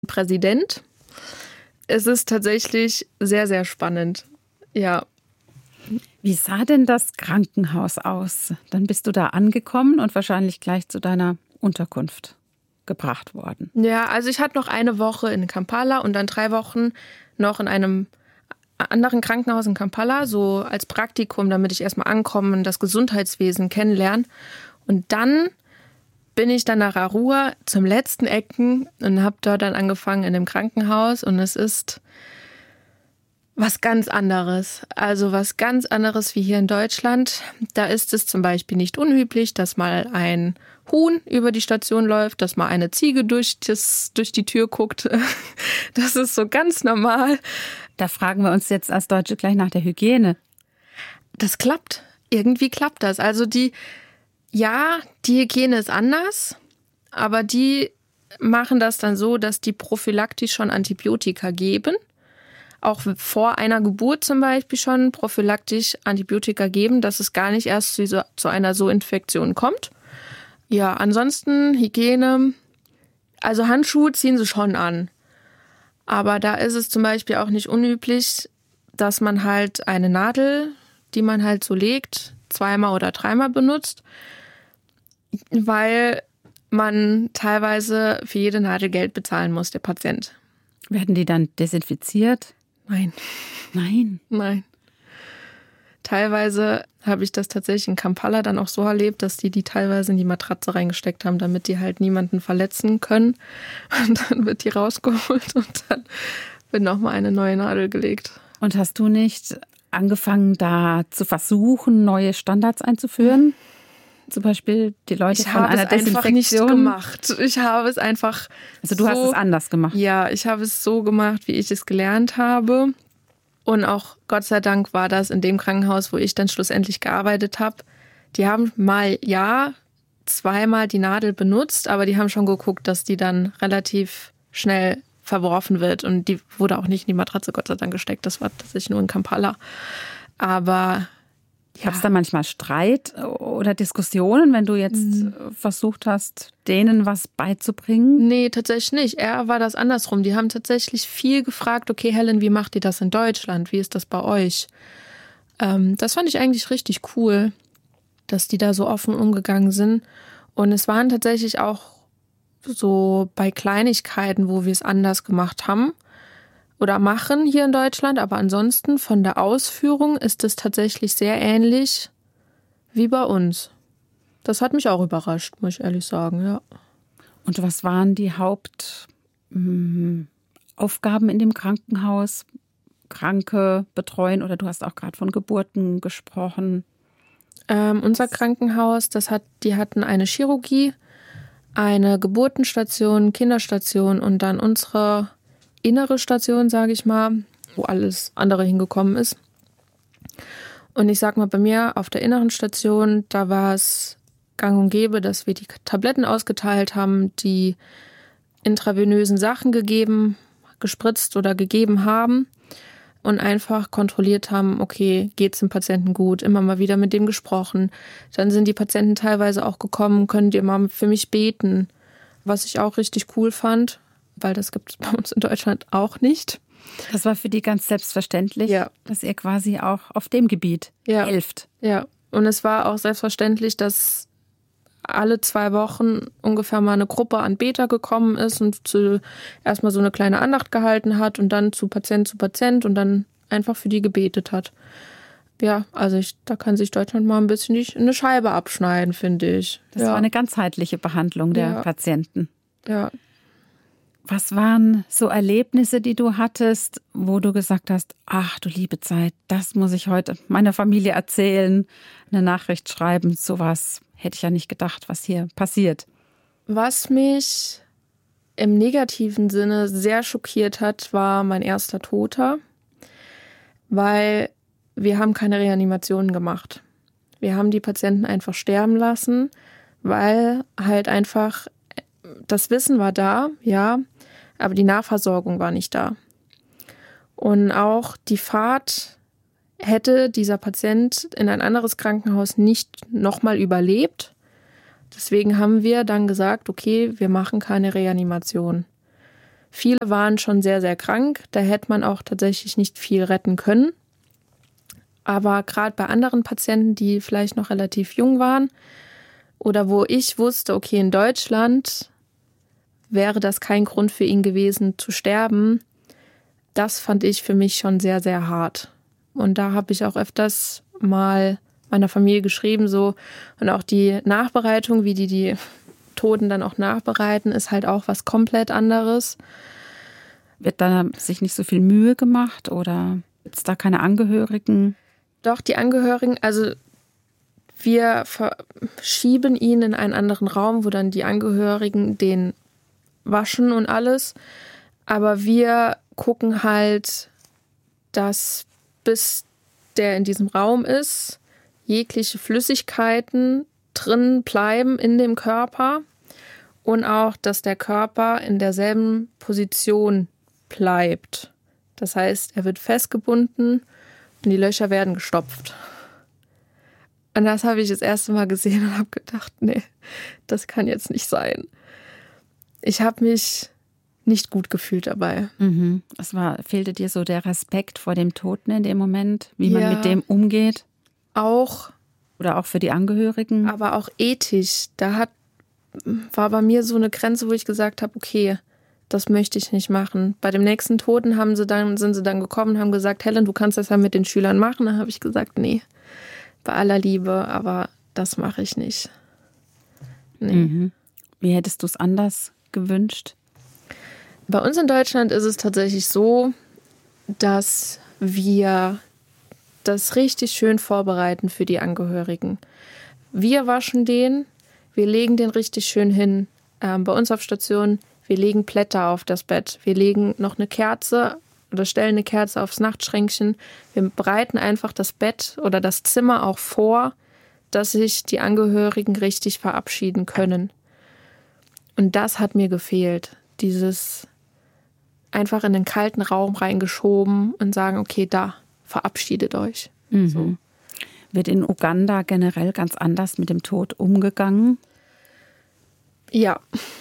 Präsident. Es ist tatsächlich sehr, sehr spannend. Ja. Wie sah denn das Krankenhaus aus? Dann bist du da angekommen und wahrscheinlich gleich zu deiner Unterkunft gebracht worden. Ja, also ich hatte noch eine Woche in Kampala und dann 3 Wochen noch in einem anderen Krankenhaus in Kampala, so als Praktikum, damit ich erstmal ankomme und das Gesundheitswesen kennenlerne. Und dann bin ich dann nach Arua zum letzten Ecken und habe dort dann angefangen in dem Krankenhaus. Und es ist was ganz anderes. Also was ganz anderes wie hier in Deutschland. Da ist es zum Beispiel nicht unüblich, dass mal ein Huhn über die Station läuft, dass mal eine Ziege durch die Tür guckt. Das ist so ganz normal. Da fragen wir uns jetzt als Deutsche gleich nach der Hygiene. Das klappt. Irgendwie klappt das. Also die Hygiene ist anders, aber die machen das dann so, dass die prophylaktisch schon Antibiotika geben. Auch vor einer Geburt zum Beispiel schon prophylaktisch Antibiotika geben, dass es gar nicht erst zu einer so Infektion kommt. Ja, ansonsten Hygiene, also Handschuhe ziehen sie schon an. Aber da ist es zum Beispiel auch nicht unüblich, dass man halt eine Nadel, die man halt so legt, 2-mal oder 3-mal benutzt, weil man teilweise für jede Nadel Geld bezahlen muss, der Patient. Werden die dann desinfiziert? Nein. Nein? Nein. Teilweise habe ich das tatsächlich in Kampala dann auch so erlebt, dass die teilweise in die Matratze reingesteckt haben, damit die halt niemanden verletzen können. Und dann wird die rausgeholt und dann wird nochmal eine neue Nadel gelegt. Und hast du nicht angefangen, da zu versuchen, neue Standards einzuführen? Zum Beispiel die Leute von einer Desinfektion? Ich habe es einfach nicht gemacht. Ich habe es einfach Also du hast es anders gemacht? Ja, ich habe es so gemacht, wie ich es gelernt habe. Und auch Gott sei Dank war das in dem Krankenhaus, wo ich dann schlussendlich gearbeitet habe. Die haben mal, 2-mal die Nadel benutzt, aber die haben schon geguckt, dass die dann relativ schnell verworfen wird. Und die wurde auch nicht in die Matratze, Gott sei Dank, gesteckt. Das war tatsächlich nur in Kampala. Aber gab es da manchmal Streit oder Diskussionen, wenn du jetzt versucht hast, denen was beizubringen? Nee, tatsächlich nicht. Eher war das andersrum. Die haben tatsächlich viel gefragt, okay, Helen, wie macht ihr das in Deutschland? Wie ist das bei euch? Das fand ich eigentlich richtig cool, dass die da so offen umgegangen sind. Und es waren tatsächlich auch so bei Kleinigkeiten, wo wir es anders gemacht haben oder machen hier in Deutschland, aber ansonsten von der Ausführung ist es tatsächlich sehr ähnlich wie bei uns. Das hat mich auch überrascht, muss ich ehrlich sagen, ja. Und was waren die Hauptaufgaben in dem Krankenhaus? Kranke betreuen oder du hast auch gerade von Geburten gesprochen. Unser Krankenhaus, die hatten eine Chirurgie, eine Geburtenstation, Kinderstation und dann unsere innere Station, sage ich mal, wo alles andere hingekommen ist. Und ich sag mal, bei mir auf der inneren Station, da war es gang und gäbe, dass wir die Tabletten ausgeteilt haben, die intravenösen Sachen gespritzt oder gegeben haben und einfach kontrolliert haben, okay, geht's dem Patienten gut, immer mal wieder mit dem gesprochen. Dann sind die Patienten teilweise auch gekommen, könnt ihr mal für mich beten, was ich auch richtig cool fand, weil das gibt es bei uns in Deutschland auch nicht. Das war für die ganz selbstverständlich, dass ihr quasi auch auf dem Gebiet helft. Ja, und es war auch selbstverständlich, dass alle 2 Wochen ungefähr mal eine Gruppe an Beter gekommen ist und erstmal so eine kleine Andacht gehalten hat und dann zu Patient und dann einfach für die gebetet hat. Ja, also da kann sich Deutschland mal ein bisschen eine Scheibe abschneiden, finde ich. Das war eine ganzheitliche Behandlung der Patienten. Ja. Was waren so Erlebnisse, die du hattest, wo du gesagt hast, ach du liebe Zeit, das muss ich heute meiner Familie erzählen, eine Nachricht schreiben, sowas hätte ich ja nicht gedacht, was hier passiert. Was mich im negativen Sinne sehr schockiert hat, war mein erster Toter, weil wir haben keine Reanimationen gemacht. Wir haben die Patienten einfach sterben lassen, weil halt einfach das Wissen war da, ja, aber die Nachversorgung war nicht da. Und auch die Fahrt hätte dieser Patient in ein anderes Krankenhaus nicht nochmal überlebt. Deswegen haben wir dann gesagt, okay, wir machen keine Reanimation. Viele waren schon sehr, sehr krank. Da hätte man auch tatsächlich nicht viel retten können. Aber gerade bei anderen Patienten, die vielleicht noch relativ jung waren oder wo ich wusste, okay, in Deutschland wäre das kein Grund für ihn gewesen zu sterben, das fand ich für mich schon sehr, sehr hart. Und da habe ich auch öfters mal meiner Familie geschrieben, so, und auch die Nachbereitung, wie die Toten dann auch nachbereiten, ist halt auch was komplett anderes. Wird da sich nicht so viel Mühe gemacht oder gibt es da keine Angehörigen? Doch, die Angehörigen, also wir verschieben ihn in einen anderen Raum, wo dann die Angehörigen den waschen und alles. Aber wir gucken halt, dass bis der in diesem Raum ist, jegliche Flüssigkeiten drin bleiben in dem Körper und auch, dass der Körper in derselben Position bleibt. Das heißt, er wird festgebunden und die Löcher werden gestopft. Und das habe ich das erste Mal gesehen und habe gedacht, nee, das kann jetzt nicht sein. Ich habe mich nicht gut gefühlt dabei. Mhm. Fehlte dir so der Respekt vor dem Toten in dem Moment, wie man mit dem umgeht? Auch. Oder auch für die Angehörigen? Aber auch ethisch. War bei mir so eine Grenze, wo ich gesagt habe, okay, das möchte ich nicht machen. Bei dem nächsten Toten sind sie dann gekommen und haben gesagt, Helen, du kannst das ja mit den Schülern machen. Dann habe ich gesagt, nee, bei aller Liebe, aber das mache ich nicht. Nee. Mhm. Wie hättest du es anders gewünscht? Bei uns in Deutschland ist es tatsächlich so, dass wir das richtig schön vorbereiten für die Angehörigen. Wir waschen den, wir legen den richtig schön hin. Bei uns auf Station, wir legen Blätter auf das Bett. Wir legen noch eine Kerze oder stellen eine Kerze aufs Nachtschränkchen. Wir bereiten einfach das Bett oder das Zimmer auch vor, dass sich die Angehörigen richtig verabschieden können. Und das hat mir gefehlt. Dieses einfach in den kalten Raum reingeschoben und sagen, okay, da, verabschiedet euch. Mhm. So. Wird in Uganda generell ganz anders mit dem Tod umgegangen? Ja.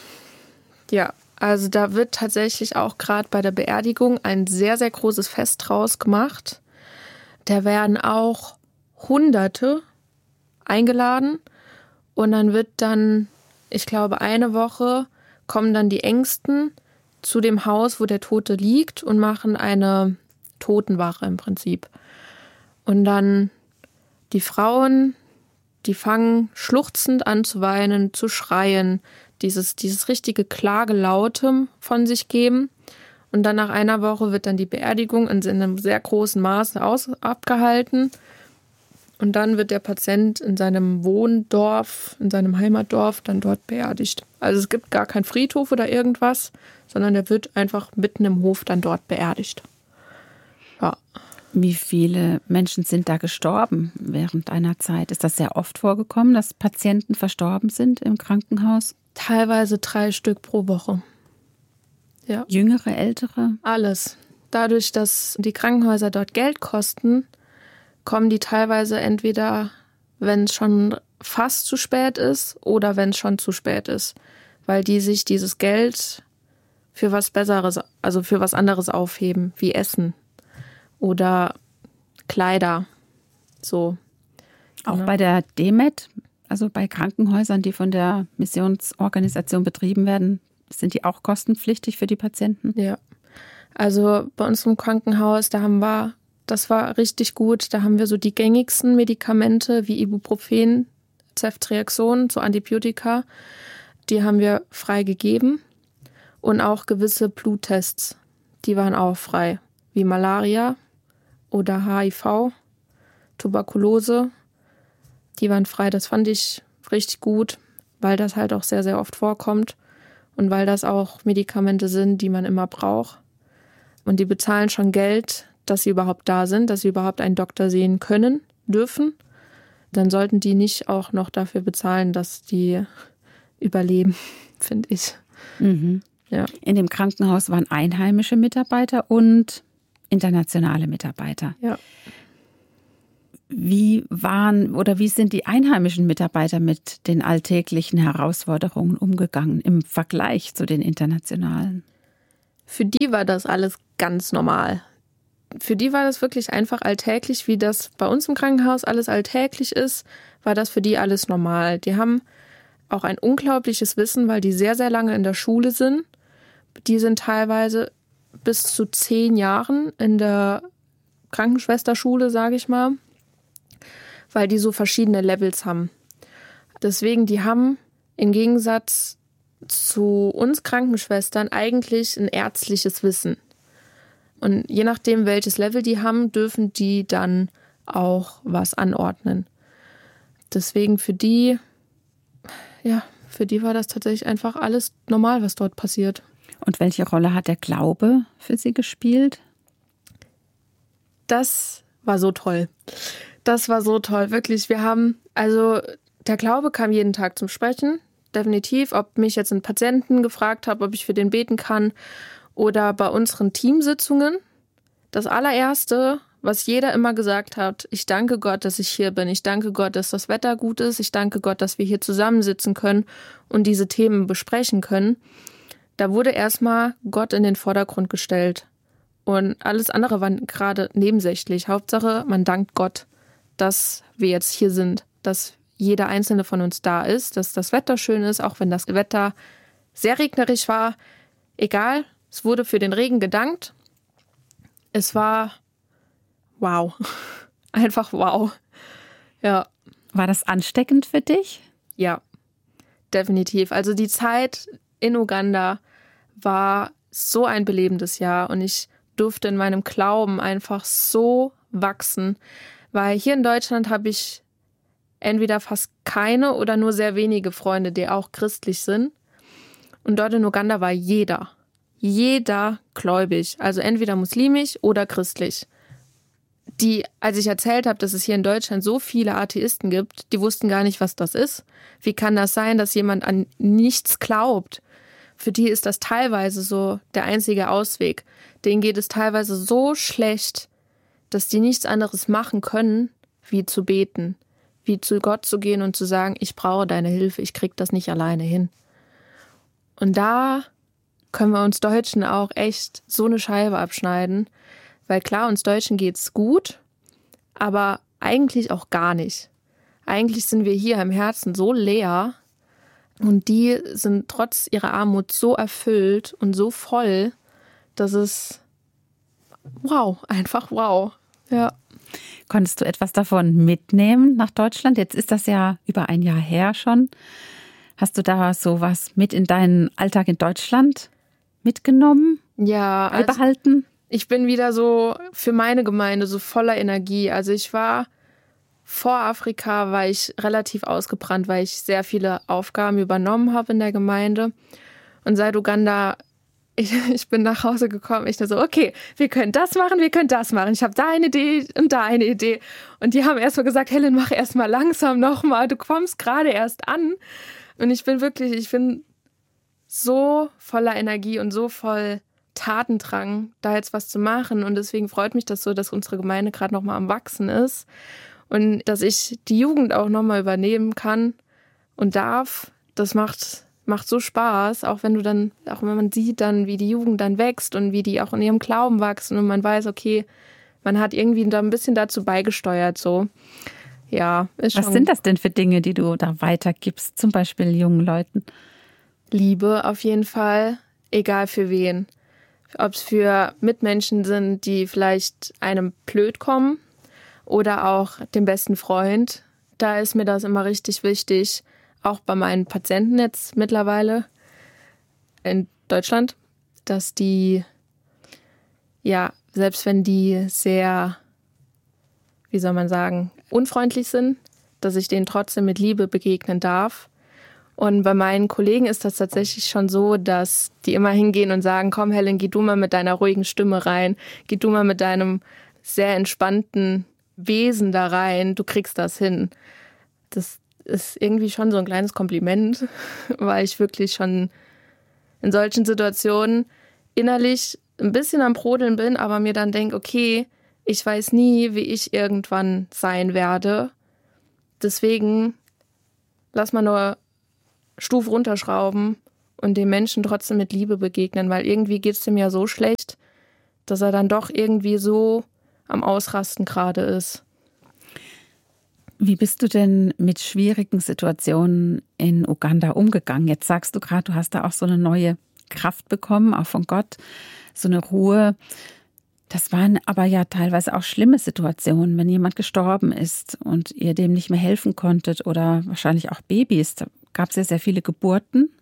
Ja, also da wird tatsächlich auch gerade bei der Beerdigung ein sehr, sehr großes Fest draus gemacht. Da werden auch Hunderte eingeladen und dann wird dann, ich glaube, eine Woche kommen dann die Ängsten zu dem Haus, wo der Tote liegt und machen eine Totenwache im Prinzip. Und dann die Frauen, die fangen schluchzend an zu weinen, zu schreien, dieses richtige Klagelaute von sich geben. Und dann nach einer Woche wird dann die Beerdigung in einem sehr großen Maße abgehalten. Und dann wird der Patient in seinem Wohndorf, in seinem Heimatdorf, dann dort beerdigt. Also es gibt gar keinen Friedhof oder irgendwas, sondern der wird einfach mitten im Hof dann dort beerdigt. Ja. Wie viele Menschen sind da gestorben während einer Zeit? Ist das sehr oft vorgekommen, dass Patienten verstorben sind im Krankenhaus? Teilweise 3 Stück pro Woche. Ja. Jüngere, ältere? Alles. Dadurch, dass die Krankenhäuser dort Geld kosten, kommen die teilweise entweder, wenn es schon fast zu spät ist oder wenn es schon zu spät ist. Weil die sich dieses Geld für was Besseres, also für was anderes aufheben, wie Essen oder Kleider. So. Auch bei der DEMET, also bei Krankenhäusern, die von der Missionsorganisation betrieben werden, sind die auch kostenpflichtig für die Patienten? Ja. Also bei uns im Krankenhaus, das war richtig gut. Da haben wir so die gängigsten Medikamente wie Ibuprofen, Ceftriaxon, so Antibiotika. Die haben wir frei gegeben. Und auch gewisse Bluttests, die waren auch frei. Wie Malaria oder HIV, Tuberkulose. Die waren frei. Das fand ich richtig gut, weil das halt auch sehr, sehr oft vorkommt. Und weil das auch Medikamente sind, die man immer braucht. Und die bezahlen schon Geld, dass sie überhaupt da sind, dass sie überhaupt einen Doktor sehen können, dürfen. Dann sollten die nicht auch noch dafür bezahlen, dass die überleben, finde ich. Mhm. Ja. In dem Krankenhaus waren einheimische Mitarbeiter und internationale Mitarbeiter. Ja. Wie sind die einheimischen Mitarbeiter mit den alltäglichen Herausforderungen umgegangen im Vergleich zu den internationalen? für die war das alles ganz normal. Für die war das wirklich einfach alltäglich, wie das bei uns im Krankenhaus alles alltäglich ist, war das für die alles normal. Die haben auch ein unglaubliches Wissen, weil die sehr, sehr lange in der Schule sind. Die sind teilweise bis zu 10 Jahren in der Krankenschwesterschule, sage ich mal, weil die so verschiedene Levels haben. Deswegen, die haben im Gegensatz zu uns Krankenschwestern eigentlich ein ärztliches Wissen. Und je nachdem, welches Level die haben, dürfen die dann auch was anordnen. Deswegen für die war das tatsächlich einfach alles normal, was dort passiert. Und welche Rolle hat der Glaube für Sie gespielt? Das war so toll. Das war so toll, wirklich. Der Glaube kam jeden Tag zum Sprechen, definitiv. Ob mich jetzt ein Patienten gefragt hat, ob ich für den beten kann oder bei unseren Teamsitzungen. Das allererste, was jeder immer gesagt hat, ich danke Gott, dass ich hier bin. Ich danke Gott, dass das Wetter gut ist. Ich danke Gott, dass wir hier zusammensitzen können und diese Themen besprechen können. Da wurde erstmal Gott in den Vordergrund gestellt. Und alles andere war gerade nebensächlich. Hauptsache, man dankt Gott, dass wir jetzt hier sind, dass jeder einzelne von uns da ist, dass das Wetter schön ist, auch wenn das Wetter sehr regnerisch war. Egal, es wurde für den Regen gedankt. Es war wow. Einfach wow. Ja. War das ansteckend für dich? Ja, definitiv. Also die Zeit in Uganda war so ein belebendes Jahr und ich durfte in meinem Glauben einfach so wachsen, weil hier in Deutschland habe ich entweder fast keine oder nur sehr wenige Freunde, die auch christlich sind. Und dort in Uganda war jeder gläubig, also entweder muslimisch oder christlich. Als ich erzählt habe, dass es hier in Deutschland so viele Atheisten gibt, die wussten gar nicht, was das ist. Wie kann das sein, dass jemand an nichts glaubt? Für die ist das teilweise so der einzige Ausweg. Denen geht es teilweise so schlecht, dass die nichts anderes machen können, wie zu beten, wie zu Gott zu gehen und zu sagen, ich brauche deine Hilfe, ich krieg das nicht alleine hin. Und da können wir uns Deutschen auch echt so eine Scheibe abschneiden, weil klar, uns Deutschen geht's gut, aber eigentlich auch gar nicht. Eigentlich sind wir hier im Herzen so leer und die sind trotz ihrer Armut so erfüllt und so voll, dass es wow, einfach wow. Ja. Konntest du etwas davon mitnehmen nach Deutschland? Jetzt ist das ja über ein Jahr her schon. Hast du da sowas mit in deinen Alltag in Deutschland mitgenommen? Ja, beibehalten? Ich bin wieder so für meine Gemeinde so voller Energie. Also ich war vor Afrika, war ich relativ ausgebrannt, weil ich sehr viele Aufgaben übernommen habe in der Gemeinde. Und seit Uganda, ich bin nach Hause gekommen, ich so, okay, wir können das machen, wir können das machen. Ich habe da eine Idee und da eine Idee. Und die haben erstmal gesagt, Helen, mach erstmal langsam nochmal, du kommst gerade erst an. Und ich bin so voller Energie und so voll Tatendrang, da jetzt was zu machen. Und deswegen freut mich das so, dass unsere Gemeinde gerade nochmal am Wachsen ist und dass ich die Jugend auch nochmal übernehmen kann und darf. Das macht so Spaß, auch wenn man sieht dann, wie die Jugend dann wächst und wie die auch in ihrem Glauben wachsen und man weiß, okay, man hat irgendwie da ein bisschen dazu beigesteuert, so. Ja, ist schon. Was sind das denn für Dinge, die du da weitergibst, zum Beispiel jungen Leuten? Liebe auf jeden Fall, egal für wen. Ob es für Mitmenschen sind, die vielleicht einem blöd kommen oder auch dem besten Freund. Da ist mir das immer richtig wichtig, auch bei meinen Patienten jetzt mittlerweile in Deutschland, dass die, ja, selbst wenn die sehr, wie soll man sagen, unfreundlich sind, dass ich denen trotzdem mit Liebe begegnen darf. Und bei meinen Kollegen ist das tatsächlich schon so, dass die immer hingehen und sagen, komm Helen, geh du mal mit deiner ruhigen Stimme rein, geh du mal mit deinem sehr entspannten Wesen da rein, du kriegst das hin. Das ist irgendwie schon so ein kleines Kompliment, weil ich wirklich schon in solchen Situationen innerlich ein bisschen am Brodeln bin, aber mir dann denke, okay, ich weiß nie, wie ich irgendwann sein werde. Deswegen lass mal nur Stufe runterschrauben und dem Menschen trotzdem mit Liebe begegnen, weil irgendwie geht es dem ja so schlecht, dass er dann doch irgendwie so am Ausrasten gerade ist. Wie bist du denn mit schwierigen Situationen in Uganda umgegangen? Jetzt sagst du gerade, du hast da auch so eine neue Kraft bekommen, auch von Gott, so eine Ruhe. Das waren aber ja teilweise auch schlimme Situationen, wenn jemand gestorben ist und ihr dem nicht mehr helfen konntet oder wahrscheinlich auch Babys. Da gab es ja sehr viele Geburten.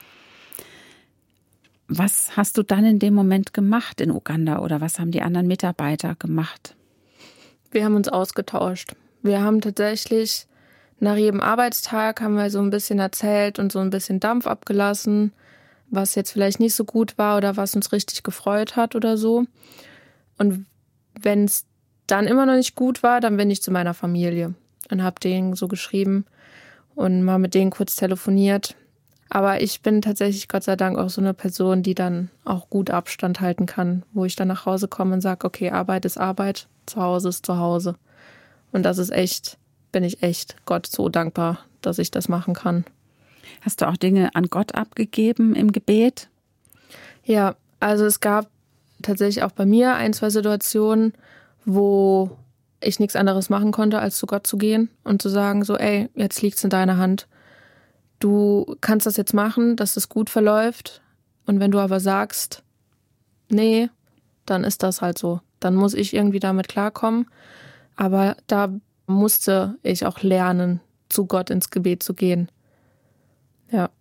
Was hast du dann in dem Moment gemacht in Uganda oder was haben die anderen Mitarbeiter gemacht? Wir haben uns ausgetauscht. Wir haben tatsächlich nach jedem Arbeitstag haben wir so ein bisschen erzählt und so ein bisschen Dampf abgelassen, was jetzt vielleicht nicht so gut war oder was uns richtig gefreut hat oder so. Und wenn es dann immer noch nicht gut war, dann bin ich zu meiner Familie und habe denen so geschrieben und mal mit denen kurz telefoniert. Aber ich bin tatsächlich Gott sei Dank auch so eine Person, die dann auch gut Abstand halten kann, wo ich dann nach Hause komme und sage, okay, Arbeit ist Arbeit, zu Hause ist zu Hause. Und das ist echt, bin ich echt Gott so dankbar, dass ich das machen kann. Hast du auch Dinge an Gott abgegeben im Gebet? Ja, also es gab tatsächlich auch bei mir 1, 2 Situationen, wo ich nichts anderes machen konnte, als zu Gott zu gehen und zu sagen, so, ey, jetzt liegt's in deiner Hand. Du kannst das jetzt machen, dass es gut verläuft. Und wenn du aber sagst, nee, dann ist das halt so. Dann muss ich irgendwie damit klarkommen. Aber da musste ich auch lernen, zu Gott ins Gebet zu gehen. Ja.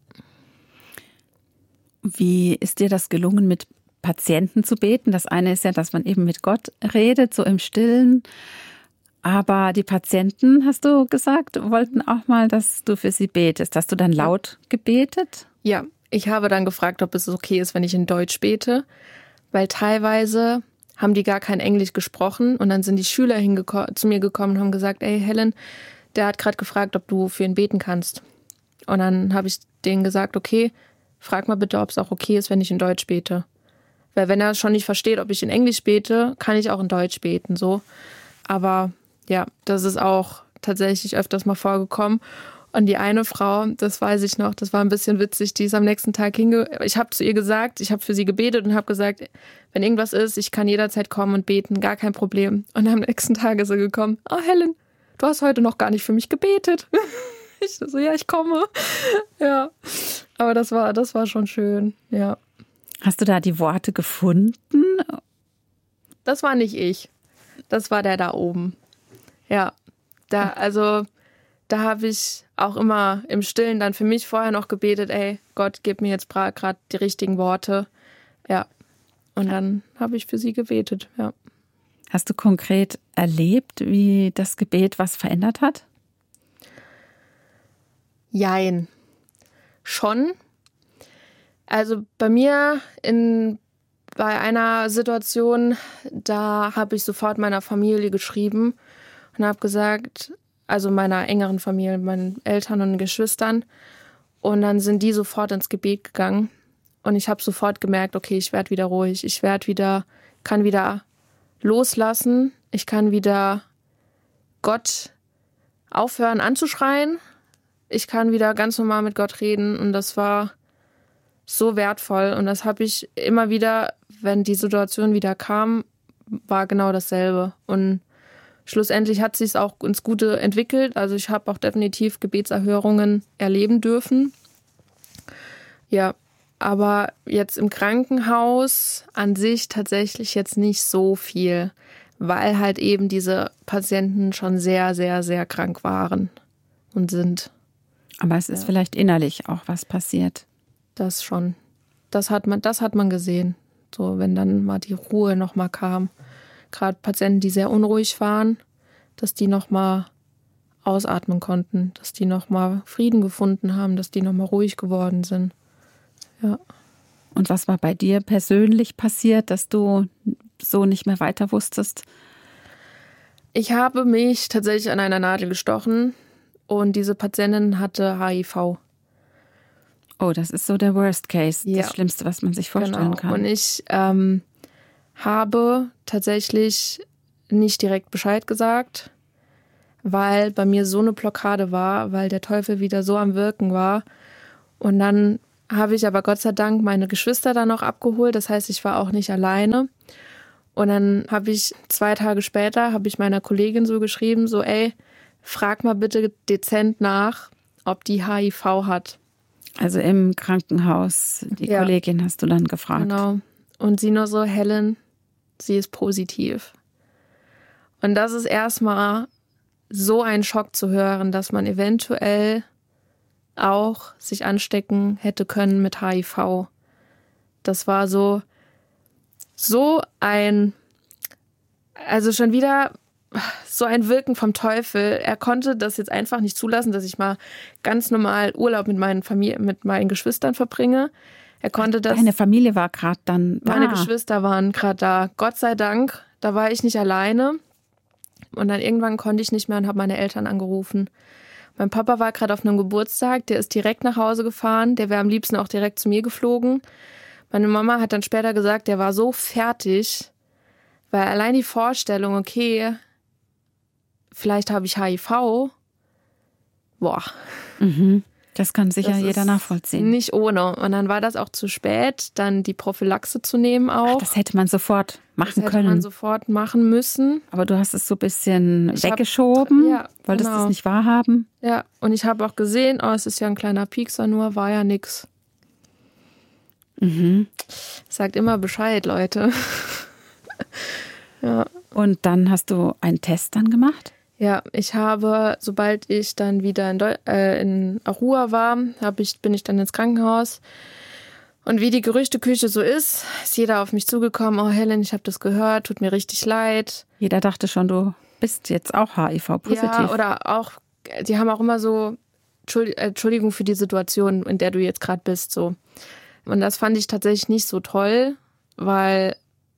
Wie ist dir das gelungen, mit Patienten zu beten? Das eine ist ja, dass man eben mit Gott redet, so im Stillen. Aber die Patienten, hast du gesagt, wollten auch mal, dass du für sie betest. Hast du dann laut gebetet? Ja, ich habe dann gefragt, ob es okay ist, wenn ich in Deutsch bete. Weil teilweise haben die gar kein Englisch gesprochen und dann sind die Schüler zu mir gekommen und haben gesagt, ey Helen, der hat gerade gefragt, ob du für ihn beten kannst. Und dann habe ich denen gesagt, okay, frag mal bitte, ob es auch okay ist, wenn ich in Deutsch bete. Weil wenn er schon nicht versteht, ob ich in Englisch bete, kann ich auch in Deutsch beten, so. Aber ja, das ist auch tatsächlich öfters mal vorgekommen. Und die eine Frau, das weiß ich noch, das war ein bisschen witzig, die ist am nächsten Tag ich habe zu ihr gesagt, ich habe für sie gebetet und habe gesagt, wenn irgendwas ist, ich kann jederzeit kommen und beten, gar kein Problem. Und am nächsten Tag ist sie gekommen, oh Helen, du hast heute noch gar nicht für mich gebetet. Ich so, ja, ich komme. Ja, aber das war schon schön, ja. Hast du da die Worte gefunden? Das war nicht ich, das war der da oben. Ja, da habe ich auch immer im Stillen dann für mich vorher noch gebetet, ey, Gott, gib mir jetzt gerade die richtigen Worte. Ja, und dann habe ich für sie gebetet, ja. Hast du konkret erlebt, wie das Gebet was verändert hat? Jein. Schon. Also bei mir bei einer Situation, da habe ich sofort meiner Familie geschrieben und habe gesagt, also meiner engeren Familie, meinen Eltern und Geschwistern. Und dann sind die sofort ins Gebet gegangen. Und ich habe sofort gemerkt, okay, ich werde wieder ruhig. Kann wieder loslassen. Ich kann wieder Gott aufhören anzuschreien. Ich kann wieder ganz normal mit Gott reden. Und das war so wertvoll. Und das habe ich immer wieder, wenn die Situation wieder kam, war genau dasselbe. Und schlussendlich hat sich es auch ins Gute entwickelt. Also ich habe auch definitiv Gebetserhörungen erleben dürfen. Ja, aber jetzt im Krankenhaus an sich tatsächlich jetzt nicht so viel, weil halt eben diese Patienten schon sehr, sehr, sehr krank waren und sind. Aber es ist vielleicht innerlich auch was passiert. Das schon. Das hat man gesehen. So, wenn dann mal die Ruhe nochmal kam. Gerade Patienten, die sehr unruhig waren, dass die nochmal ausatmen konnten, dass die nochmal Frieden gefunden haben, dass die nochmal ruhig geworden sind. Ja. Und was war bei dir persönlich passiert, dass du so nicht mehr weiter wusstest? Ich habe mich tatsächlich an einer Nadel gestochen und diese Patientin hatte HIV. Oh, das ist so der Worst Case, ja. Das Schlimmste, was man sich vorstellen kann. Und ich habe tatsächlich nicht direkt Bescheid gesagt, weil bei mir so eine Blockade war, weil der Teufel wieder so am Wirken war. Und dann habe ich aber Gott sei Dank meine Geschwister dann noch abgeholt. Das heißt, ich war auch nicht alleine. Und dann habe ich 2 Tage später, habe ich meiner Kollegin so geschrieben, so ey, frag mal bitte dezent nach, ob die HIV hat. Also im Krankenhaus, die Kollegin hast du dann gefragt. Genau. Und sie nur so, Helen, sie ist positiv. Und das ist erstmal so ein Schock zu hören, dass man eventuell auch sich anstecken hätte können mit HIV. Das war so ein, also schon wieder so ein Wirken vom Teufel. Er konnte das jetzt einfach nicht zulassen, dass ich mal ganz normal Urlaub mit meinen Geschwistern verbringe. Er konnte das. Deine Familie war gerade dann da. Meine Geschwister waren gerade da. Gott sei Dank, da war ich nicht alleine. Und dann irgendwann konnte ich nicht mehr und habe meine Eltern angerufen. Mein Papa war gerade auf einem Geburtstag, der ist direkt nach Hause gefahren, der wäre am liebsten auch direkt zu mir geflogen. Meine Mama hat dann später gesagt, der war so fertig, weil allein die Vorstellung, okay, vielleicht habe ich HIV, boah. Mhm. Das kann sicher Das jeder nachvollziehen. Nicht ohne. Und dann war das auch zu spät, dann die Prophylaxe zu nehmen auch. Ach, das hätte man sofort machen können. Das hätte man sofort machen müssen. Aber du hast es so ein bisschen weggeschoben, wolltest es nicht wahrhaben. Ja, und ich habe auch gesehen, es ist ja ein kleiner Piekser nur, war ja nix. Mhm. Sagt immer Bescheid, Leute. Ja. Und dann hast du einen Test dann gemacht? Ja, ich habe, sobald ich dann wieder in Arua war, bin ich dann ins Krankenhaus. Und wie die Gerüchteküche so ist jeder auf mich zugekommen. Oh Helen, ich habe das gehört, tut mir richtig leid. Jeder dachte schon, du bist jetzt auch HIV-positiv. Ja, oder auch, die haben auch immer so, Entschuldigung für die Situation, in der du jetzt gerade bist. So. Und das fand ich tatsächlich nicht so toll, weil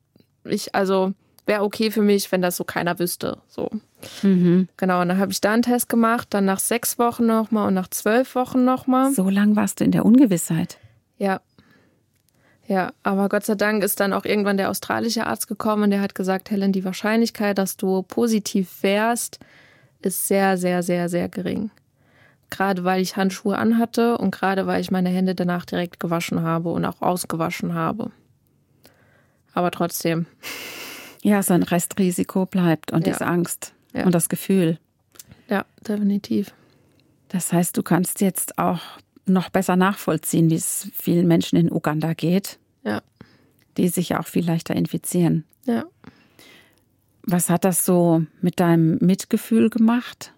wäre okay für mich, wenn das so keiner wüsste. So. Mhm. Genau, und dann habe ich da einen Test gemacht, dann nach 6 Wochen nochmal und nach 12 Wochen nochmal. So lang warst du in der Ungewissheit. Ja. Ja, aber Gott sei Dank ist dann auch irgendwann der australische Arzt gekommen und der hat gesagt, Helen, die Wahrscheinlichkeit, dass du positiv wärst, ist sehr, sehr, sehr, sehr gering. Gerade weil ich Handschuhe anhatte und gerade weil ich meine Hände danach direkt gewaschen habe und auch ausgewaschen habe. Aber trotzdem. Ja, so ein Restrisiko bleibt und diese Angst und das Gefühl. Ja, definitiv. Das heißt, du kannst jetzt auch noch besser nachvollziehen, wie es vielen Menschen in Uganda geht, die sich ja auch viel leichter infizieren. Ja. Was hat das so mit deinem Mitgefühl gemacht?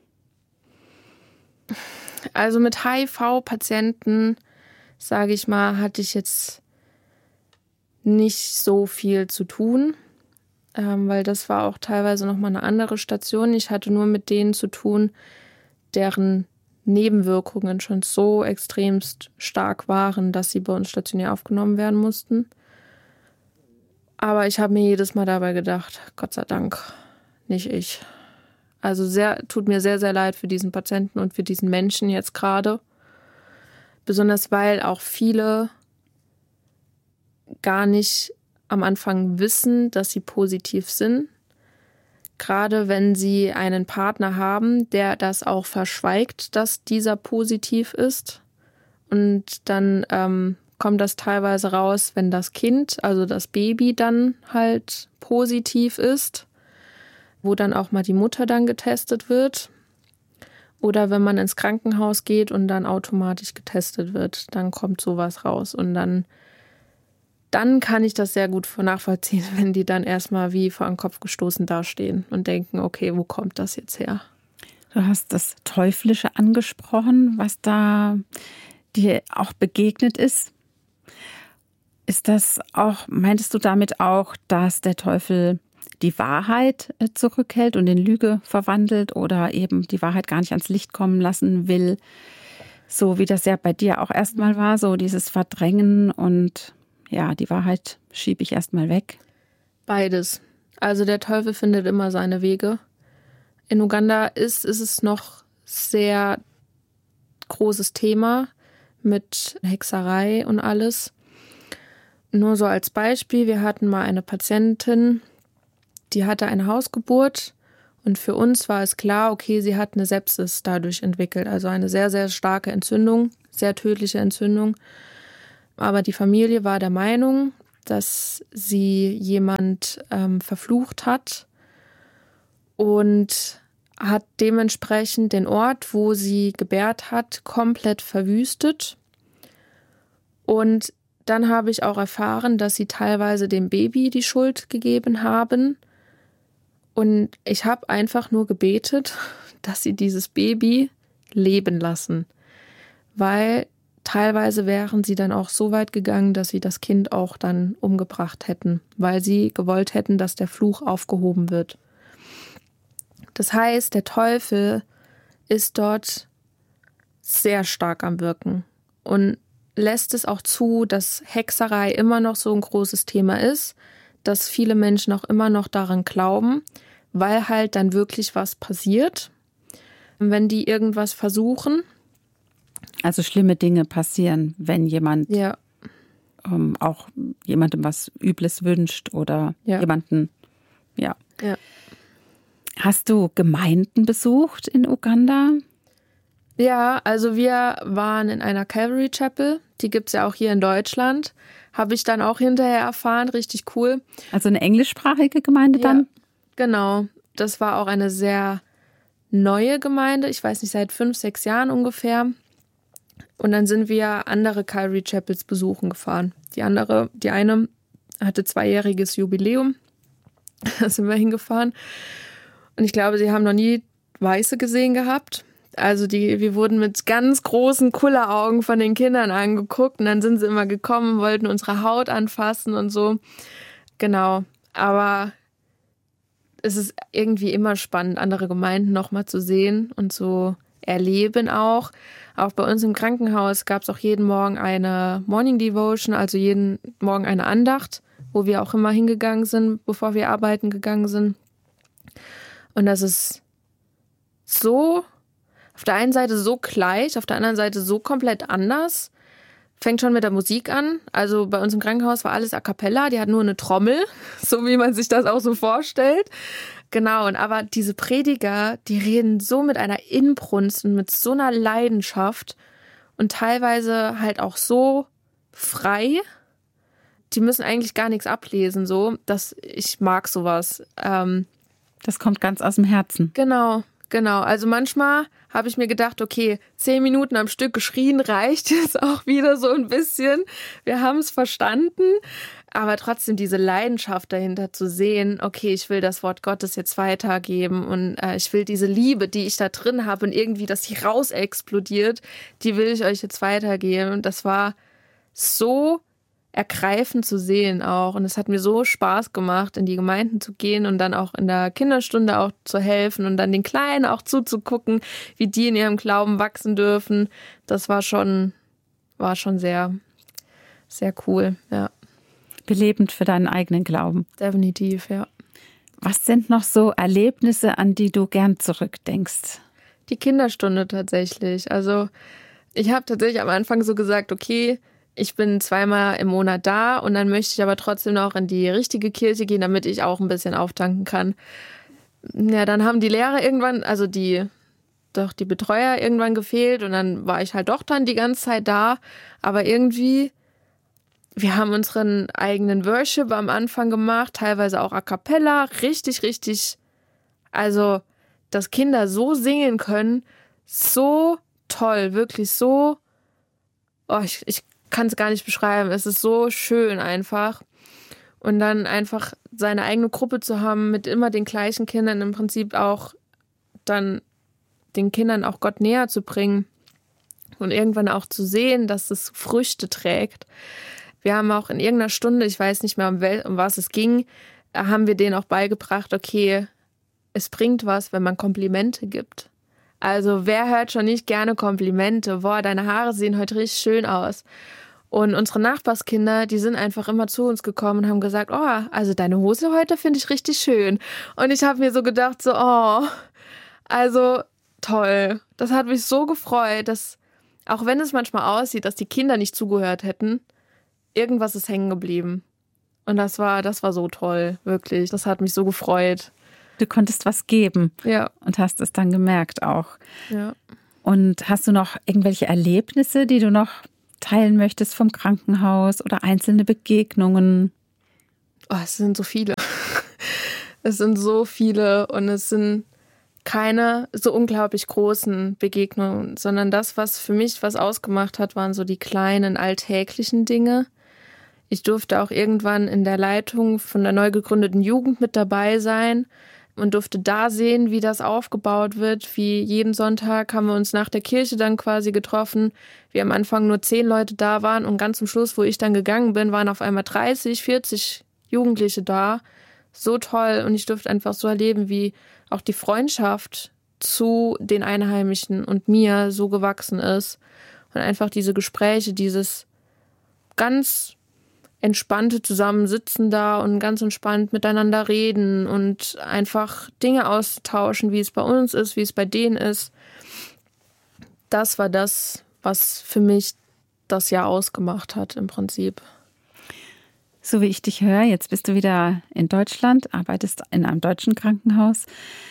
Also mit HIV-Patienten, sage ich mal, hatte ich jetzt nicht so viel zu tun, weil das war auch teilweise nochmal eine andere Station. Ich hatte nur mit denen zu tun, deren Nebenwirkungen schon so extremst stark waren, dass sie bei uns stationär aufgenommen werden mussten. Aber ich habe mir jedes Mal dabei gedacht, Gott sei Dank, nicht ich. Also tut mir sehr, sehr leid für diesen Patienten und für diesen Menschen jetzt gerade. Besonders weil auch viele gar nicht am Anfang wissen, dass sie positiv sind. Gerade wenn sie einen Partner haben, der das auch verschweigt, dass dieser positiv ist. Und dann kommt das teilweise raus, wenn das Kind, also das Baby, dann halt positiv ist, wo dann auch mal die Mutter dann getestet wird. Oder wenn man ins Krankenhaus geht und dann automatisch getestet wird, dann kommt sowas raus. Und dann kann ich das sehr gut nachvollziehen, wenn die dann erstmal wie vor den Kopf gestoßen dastehen und denken, okay, wo kommt das jetzt her? Du hast das Teuflische angesprochen, was da dir auch begegnet ist. Ist das auch, meintest du damit auch, dass der Teufel die Wahrheit zurückhält und in Lüge verwandelt oder eben die Wahrheit gar nicht ans Licht kommen lassen will, so wie das ja bei dir auch erstmal war, so dieses Verdrängen und ja, die Wahrheit schiebe ich erstmal weg? Beides. Also der Teufel findet immer seine Wege. In Uganda ist es noch sehr großes Thema mit Hexerei und alles. Nur so als Beispiel, wir hatten mal eine Patientin, die hatte eine Hausgeburt und für uns war es klar, okay, sie hat eine Sepsis dadurch entwickelt, also eine sehr, sehr starke Entzündung, sehr tödliche Entzündung. Aber die Familie war der Meinung, dass sie jemand verflucht hat und hat dementsprechend den Ort, wo sie gebärt hat, komplett verwüstet. Und dann habe ich auch erfahren, dass sie teilweise dem Baby die Schuld gegeben haben. Und ich habe einfach nur gebetet, dass sie dieses Baby leben lassen. Weil teilweise wären sie dann auch so weit gegangen, dass sie das Kind auch dann umgebracht hätten, weil sie gewollt hätten, dass der Fluch aufgehoben wird. Das heißt, der Teufel ist dort sehr stark am Wirken und lässt es auch zu, dass Hexerei immer noch so ein großes Thema ist, dass viele Menschen auch immer noch daran glauben, weil halt dann wirklich was passiert, wenn die irgendwas versuchen. Also schlimme Dinge passieren, wenn jemand Ja. Auch jemandem was Übles wünscht oder jemanden, ja. Hast du Gemeinden besucht in Uganda? Ja, also wir waren in einer Calvary Chapel, die gibt es ja auch hier in Deutschland, habe ich dann auch hinterher erfahren, richtig cool. Also eine englischsprachige Gemeinde dann? Ja, genau, das war auch eine sehr neue Gemeinde, ich weiß nicht, seit 5, 6 Jahren ungefähr. Und dann sind wir andere Calvary Chapels besuchen gefahren. Die eine hatte 2-jähriges Jubiläum, da sind wir hingefahren. Und ich glaube, sie haben noch nie Weiße gesehen gehabt. Also wir wurden mit ganz großen Kulleraugen von den Kindern angeguckt und dann sind sie immer gekommen, wollten unsere Haut anfassen und so. Genau, aber es ist irgendwie immer spannend, andere Gemeinden nochmal zu sehen und zu erleben auch. Auch bei uns im Krankenhaus gab es auch jeden Morgen eine Morning Devotion, also jeden Morgen eine Andacht, wo wir auch immer hingegangen sind, bevor wir arbeiten gegangen sind. Und das ist so, auf der einen Seite so gleich, auf der anderen Seite so komplett anders. Fängt schon mit der Musik an. Also bei uns im Krankenhaus war alles a cappella, die hat nur eine Trommel, so wie man sich das auch so vorstellt. Genau, und aber diese Prediger, die reden so mit einer Inbrunst und mit so einer Leidenschaft und teilweise halt auch so frei. Die müssen eigentlich gar nichts ablesen, so, dass ich mag sowas. Das kommt ganz aus dem Herzen. Genau. Also manchmal habe ich mir gedacht, okay, 10 Minuten am Stück geschrien reicht jetzt auch wieder so ein bisschen. Wir haben es verstanden, aber trotzdem diese Leidenschaft dahinter zu sehen, okay, ich will das Wort Gottes jetzt weitergeben und ich will diese Liebe, die ich da drin habe und irgendwie, dass die raus explodiert, die will ich euch jetzt weitergeben. Und das war so ergreifend zu sehen auch. Und es hat mir so Spaß gemacht, in die Gemeinden zu gehen und dann auch in der Kinderstunde auch zu helfen und dann den Kleinen auch zuzugucken, wie die in ihrem Glauben wachsen dürfen. Das war schon sehr, sehr cool, ja. Belebend für deinen eigenen Glauben. Definitiv, ja. Was sind noch so Erlebnisse, an die du gern zurückdenkst? Die Kinderstunde tatsächlich. Also ich habe tatsächlich am Anfang so gesagt, okay, ich bin 2-mal im Monat da und dann möchte ich aber trotzdem noch in die richtige Kirche gehen, damit ich auch ein bisschen auftanken kann. Ja, dann haben die Lehrer irgendwann, also die Betreuer irgendwann gefehlt und dann war ich halt doch dann die ganze Zeit da. Aber irgendwie, wir haben unseren eigenen Worship am Anfang gemacht, teilweise auch a cappella, richtig, also dass Kinder so singen können, so toll, wirklich so, ich kann es gar nicht beschreiben. Es ist so schön einfach. Und dann einfach seine eigene Gruppe zu haben mit immer den gleichen Kindern, im Prinzip auch dann den Kindern auch Gott näher zu bringen und irgendwann auch zu sehen, dass es Früchte trägt. Wir haben auch in irgendeiner Stunde, ich weiß nicht mehr, um was es ging, haben wir denen auch beigebracht, okay, es bringt was, wenn man Komplimente gibt. Also wer hört schon nicht gerne Komplimente? Boah, deine Haare sehen heute richtig schön aus. Und unsere Nachbarskinder, die sind einfach immer zu uns gekommen und haben gesagt, oh, also deine Hose heute finde ich richtig schön. Und ich habe mir so gedacht, so, oh, also toll. Das hat mich so gefreut, dass, auch wenn es manchmal aussieht, dass die Kinder nicht zugehört hätten, irgendwas ist hängen geblieben. Und das war so toll, wirklich. Das hat mich so gefreut. Du konntest was geben. Ja. Und hast es dann gemerkt auch. Ja. Und hast du noch irgendwelche Erlebnisse, die du noch teilen möchtest vom Krankenhaus oder einzelne Begegnungen? Oh, es sind so viele. Es sind so viele und es sind keine so unglaublich großen Begegnungen, sondern das, was für mich was ausgemacht hat, waren so die kleinen alltäglichen Dinge. Ich durfte auch irgendwann in der Leitung von der neu gegründeten Jugend mit dabei sein und durfte da sehen, wie das aufgebaut wird. Wie jeden Sonntag haben wir uns nach der Kirche dann quasi getroffen. Wie am Anfang nur 10 Leute da waren und ganz zum Schluss, wo ich dann gegangen bin, waren auf einmal 30, 40 Jugendliche da. So toll und ich durfte einfach so erleben, wie auch die Freundschaft zu den Einheimischen und mir so gewachsen ist. Und einfach diese Gespräche, dieses ganz entspannte Zusammensitzen da und ganz entspannt miteinander reden und einfach Dinge austauschen, wie es bei uns ist, wie es bei denen ist. Das war das, was für mich das Jahr ausgemacht hat im Prinzip. So wie ich dich höre, jetzt bist du wieder in Deutschland, arbeitest in einem deutschen Krankenhaus.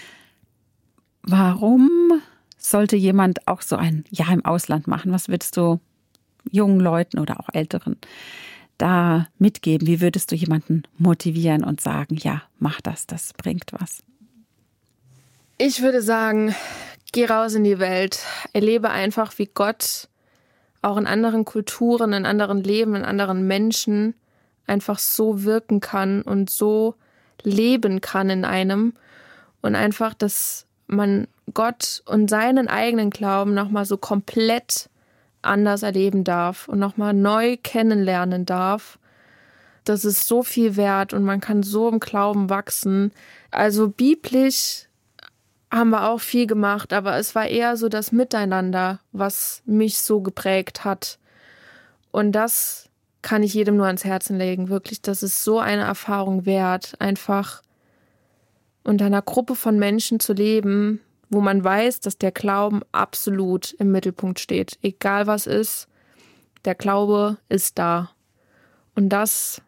Warum sollte jemand auch so ein Jahr im Ausland machen? Was würdest du jungen Leuten oder auch Älteren da mitgeben? Wie würdest du jemanden motivieren und sagen, ja, mach das, das bringt was? Ich würde sagen, geh raus in die Welt. Erlebe einfach, wie Gott auch in anderen Kulturen, in anderen Leben, in anderen Menschen einfach so wirken kann und so leben kann in einem. Und einfach, dass man Gott und seinen eigenen Glauben nochmal so komplett anders erleben darf und nochmal neu kennenlernen darf. Das ist so viel wert und man kann so im Glauben wachsen. Also biblisch haben wir auch viel gemacht, aber es war eher so das Miteinander, was mich so geprägt hat. Und das kann ich jedem nur ans Herzen legen. Wirklich, das ist so eine Erfahrung wert, einfach unter einer Gruppe von Menschen zu leben, wo man weiß, dass der Glauben absolut im Mittelpunkt steht. Egal was ist, der Glaube ist da. Und das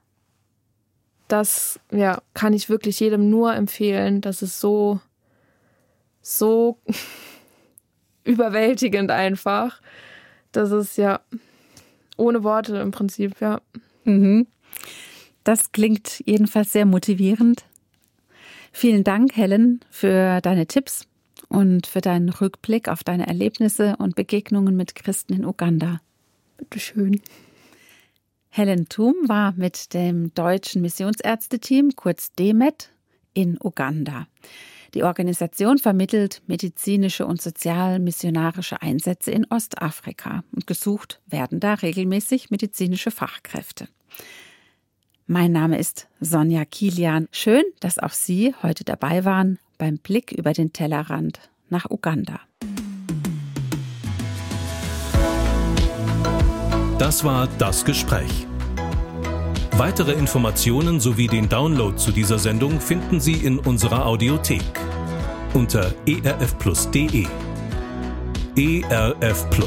ja, kann ich wirklich jedem nur empfehlen. Das ist so überwältigend einfach. Das ist ja ohne Worte im Prinzip, ja. Das klingt jedenfalls sehr motivierend. Vielen Dank, Helen, für deine Tipps und für deinen Rückblick auf deine Erlebnisse und Begegnungen mit Christen in Uganda. Bitteschön. Helen Thum war mit dem deutschen Missionsärzteteam, kurz DMET, in Uganda. Die Organisation vermittelt medizinische und sozial-missionarische Einsätze in Ostafrika und gesucht werden da regelmäßig medizinische Fachkräfte. Mein Name ist Sonja Kilian. Schön, dass auch Sie heute dabei waren beim Blick über den Tellerrand nach Uganda. Das war das Gespräch. Weitere Informationen sowie den Download zu dieser Sendung finden Sie in unserer Audiothek unter erfplus.de. ERF Plus.